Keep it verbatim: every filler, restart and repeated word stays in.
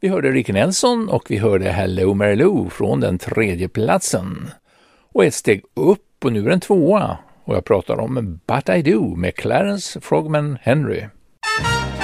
Vi hörde Rick Nelson och vi hörde Hello Mary Lou från den tredje platsen. Och ett steg upp och nu är den tvåa och jag pratar om But I Do med Clarence Frogman Henry.